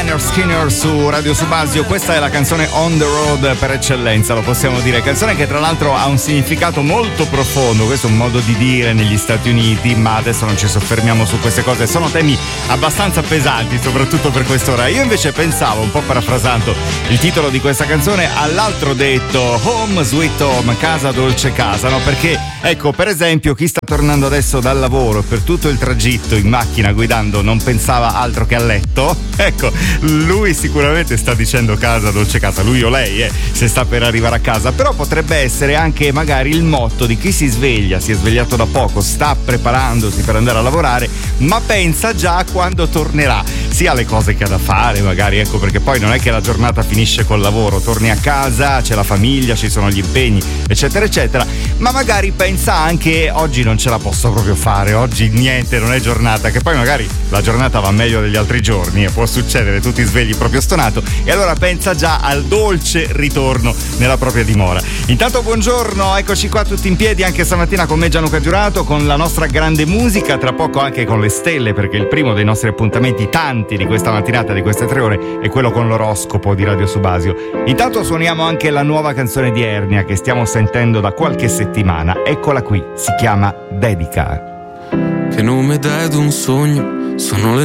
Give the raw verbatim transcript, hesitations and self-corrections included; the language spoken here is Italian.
Lynyrd Skynyrd su Radio Subasio. Questa è la canzone On the Road per eccellenza, lo possiamo dire. Canzone che tra l'altro ha un significato molto profondo. Questo è un modo di dire negli Stati Uniti, ma adesso non ci soffermiamo su queste cose. Sono temi abbastanza pesanti, soprattutto per quest'ora. Io invece pensavo, un po' parafrasando il titolo di questa canzone, all'altro detto Home Sweet Home, casa dolce casa, no? Perché ecco, per esempio, chi sta tornando adesso dal lavoro, per tutto il tragitto in macchina guidando non pensava altro che a letto, ecco, lui sicuramente sta dicendo casa dolce casa, lui o lei, eh, se sta per arrivare a casa. Però potrebbe essere anche magari il motto di chi si sveglia, si è svegliato da poco, sta preparandosi per andare a lavorare, ma pensa già a quando tornerà, sia alle cose che ha da fare magari, ecco, perché poi non è che la giornata finisce col lavoro, torni a casa, c'è la famiglia, ci sono gli impegni, eccetera eccetera, ma magari pensa anche oggi non ce la posso proprio fare, oggi niente, non è giornata, che poi magari la giornata va meglio degli altri giorni e può succedere, tu ti svegli proprio stonato e allora pensa già al dolce ritorno nella propria dimora. Intanto buongiorno, eccoci qua tutti in piedi anche stamattina con me Gianluca Giurato, con la nostra grande musica, tra poco anche con le stelle, perché il primo dei nostri appuntamenti, tanti di questa mattinata, di queste tre ore, è quello con l'oroscopo di Radio Subasio. Intanto suoniamo anche la nuova canzone di Ernia che stiamo sentendo da qualche settimana, eccola qui, si chiama Dedica. Che nome dai ad un sogno? Sono le